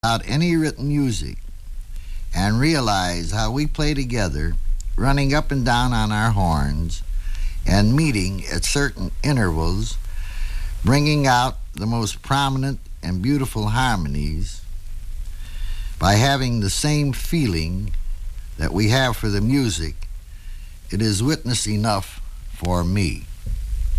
without any written music and realize how we play together, running up and down on our horns and meeting at certain intervals, bringing out the most prominent and beautiful harmonies by having the same feeling that we have for the music, it is witness enough for me.